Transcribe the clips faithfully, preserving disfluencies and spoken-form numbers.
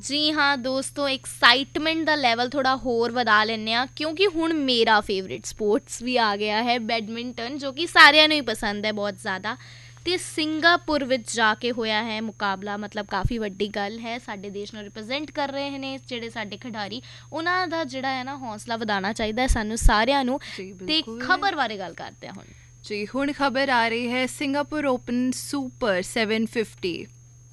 ਜੀ ਹਾਂ ਦੋਸਤੋ, ਐਕਸਾਈਟਮੈਂਟ ਦਾ ਲੈਵਲ ਥੋੜ੍ਹਾ ਹੋਰ ਵਧਾ ਲੈਂਦੇ ਹਾਂ ਕਿਉਂਕਿ ਹੁਣ ਮੇਰਾ ਫੇਵਰੇਟ ਸਪੋਰਟਸ ਵੀ ਆ ਗਿਆ ਹੈ ਬੈਡਮਿੰਟਨ, ਜੋ ਕਿ ਸਾਰਿਆਂ ਨੂੰ ਹੀ ਪਸੰਦ ਹੈ ਬਹੁਤ ਜ਼ਿਆਦਾ। ਅਤੇ ਸਿੰਗਾਪੁਰ ਵਿੱਚ ਜਾ ਕੇ ਹੋਇਆ ਹੈ ਮੁਕਾਬਲਾ, ਮਤਲਬ ਕਾਫੀ ਵੱਡੀ ਗੱਲ ਹੈ। ਸਾਡੇ ਦੇਸ਼ ਨੂੰ ਰਿਪਰੈਜ਼ੈਂਟ ਕਰ ਰਹੇ ਨੇ ਜਿਹੜੇ ਸਾਡੇ ਖਿਡਾਰੀ, ਉਹਨਾਂ ਦਾ ਜਿਹੜਾ ਹੈ ਨਾ ਹੌਸਲਾ ਵਧਾਉਣਾ ਚਾਹੀਦਾ ਹੈ ਸਾਨੂੰ ਸਾਰਿਆਂ ਨੂੰ। ਅਤੇ ਖਬਰ ਬਾਰੇ ਗੱਲ ਕਰਦੇ ਹਾਂ ਹੁਣ। ਜੀ ਹੁਣ ਖਬਰ ਆ ਰਹੀ ਹੈ Singapore open super seven fifty.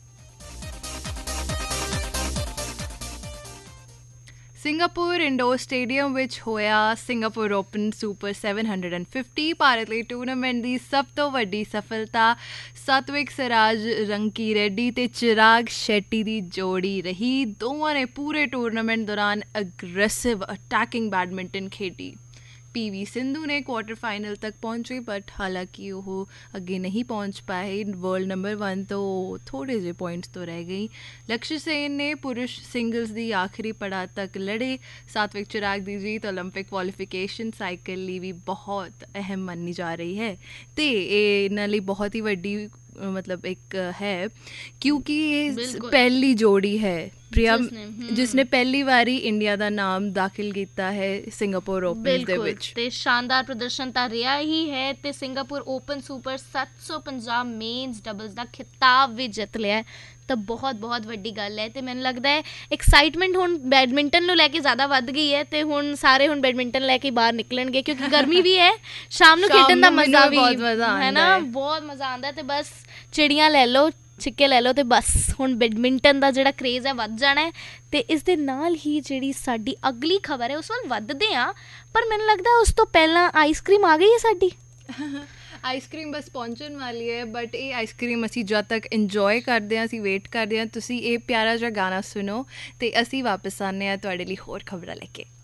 Singapore indoor stadium ਵਿੱਚ ਹੋਇਆ Singapore open super seven hundred fifty Bharat ਲਈ ਟੂਰਨਾਮੈਂਟ ਦੀ ਸਭ ਤੋਂ ਵੱਡੀ ਸਫਲਤਾ ਸਾਤਵਿਕ ਸਿਰਾਜ ਰੰਕੀ ਰੈਡੀ ਅਤੇ ਚਿਰਾਗ ਸ਼ੈਟੀ ਦੀ ਜੋੜੀ ਰਹੀ। ਦੋਵਾਂ ਨੇ ਪੂਰੇ ਟੂਰਨਾਮੈਂਟ ਦੌਰਾਨ ਅਗਰੈਸਿਵ ਅਟੈਕਿੰਗ ਬੈਡਮਿੰਟਨ ਖੇਡੀ। ਪੀ ਵੀ ਸਿੰਧੂ ਨੇ ਕੁਆਟਰ ਫਾਈਨਲ ਤੱਕ ਪਹੁੰਚੀ, ਬਟ ਹਾਲਾਂਕਿ ਉਹ ਅੱਗੇ ਨਹੀਂ ਪਹੁੰਚ ਪਾਏ। ਵਰਲਡ ਨੰਬਰ ਵਨ ਤੋਂ ਥੋੜ੍ਹੇ ਜਿਹੇ ਪੁਆਇੰਟਸ ਤੋਂ ਰਹਿ ਗਈ। ਲਕਸ਼ਯ ਸੇਨ ਨੇ ਪੁਰਸ਼ ਸਿੰਗਲਸ ਦੀ ਆਖਰੀ ਪੜਾਅ ਤੱਕ ਲੜੇ। ਸਾਤਵਿਕ ਚਿਰਾਗ ਦੀ ਜੀਤ ਓਲੰਪਿਕ ਕੁਆਲੀਫਿਕੇਸ਼ਨ ਸਾਈਕਲ ਲਈ ਵੀ ਬਹੁਤ ਅਹਿਮ ਮੰਨੀ ਜਾ ਰਹੀ ਹੈ ਅਤੇ ਇਹ ਇਹਨਾਂ ਲਈ ਬਹੁਤ ਹੀ ਵੱਡੀ ਮਤਲਬ ਇੱਕ ਹੈ ਕਿਉਂਕਿ ਇਹ ਪਹਿਲੀ ਜੋੜੀ ਹੈ ਪ੍ਰਿਆ ਜਿਸਨੇ ਪਹਿਲੀ ਵਾਰੀ ਇੰਡੀਆ ਦਾ ਨਾਮ ਦਾਖਲ ਕੀਤਾ ਹੈ ਸਿੰਗਾਪੁਰ ਓਪਨ ਦੇ ਵਿੱਚ। ਤੇ ਸ਼ਾਨਦਾਰ ਪ੍ਰਦਰਸ਼ਨ ਤਾਂ ਰਿਹਾ ਹੀ ਹੈ ਅਤੇ ਸਿੰਗਾਪੁਰ ਓਪਨ ਸੁਪਰ ਸੱਤ ਸੌ ਪੰਜਾਹ ਮੇਨਸ ਡਬਲਸ ਦਾ ਖਿਤਾਬ ਵੀ ਜਿੱਤ ਲਿਆ, ਤਾਂ ਬਹੁਤ ਬਹੁਤ ਵੱਡੀ ਗੱਲ ਹੈ। ਅਤੇ ਮੈਨੂੰ ਲੱਗਦਾ ਹੈ ਐਕਸਾਈਟਮੈਂਟ ਹੁਣ ਬੈਡਮਿੰਟਨ ਨੂੰ ਲੈ ਕੇ ਜ਼ਿਆਦਾ ਵੱਧ ਗਈ ਹੈ ਅਤੇ ਹੁਣ ਸਾਰੇ ਹੁਣ ਬੈਡਮਿੰਟਨ ਲੈ ਕੇ ਬਾਹਰ ਨਿਕਲਣਗੇ ਕਿਉਂਕਿ ਗਰਮੀ ਵੀ ਹੈ, ਸ਼ਾਮ ਨੂੰ ਖੇਡਣ ਦਾ ਮਜ਼ਾ ਵੀ ਹੈ ਨਾ, ਬਹੁਤ ਮਜ਼ਾ ਆਉਂਦਾ। ਅਤੇ ਬਸ ਚਿੜੀਆਂ ਲੈ ਲਓ, ਛਿੱਕੇ ਲੈ ਲਓ ਅਤੇ ਬਸ ਹੁਣ ਬੈਡਮਿੰਟਨ ਦਾ ਜਿਹੜਾ ਕਰੇਜ਼ ਹੈ ਵੱਧ ਜਾਣਾ ਹੈ। ਅਤੇ ਇਸ ਦੇ ਨਾਲ ਹੀ ਜਿਹੜੀ ਸਾਡੀ ਅਗਲੀ ਖਬਰ ਹੈ ਉਸ ਵੱਲ ਵੱਧਦੇ ਹਾਂ, ਪਰ ਮੈਨੂੰ ਲੱਗਦਾ ਉਸ ਤੋਂ ਪਹਿਲਾਂ ਆਈਸ ਕ੍ਰੀਮ ਆ ਗਈ ਹੈ ਸਾਡੀ। ਆਈਸ ਕ੍ਰੀਮ ਬਸ ਪਹੁੰਚਣ ਵਾਲੀ ਹੈ, ਬਟ ਇਹ ਆਈਸ ਕ੍ਰੀਮ ਅਸੀਂ ਜਦ ਤੱਕ ਇੰਜੋਏ ਕਰਦੇ ਹਾਂ, ਅਸੀਂ ਵੇਟ ਕਰਦੇ ਹਾਂ। ਤੁਸੀਂ ਇਹ ਪਿਆਰਾ ਜਿਹਾ ਗਾਣਾ ਸੁਣੋ ਅਤੇ ਅਸੀਂ ਵਾਪਸ ਆਉਂਦੇ ਹਾਂ ਤੁਹਾਡੇ ਲਈ ਹੋਰ ਖਬਰਾਂ ਲੈ ਕੇ।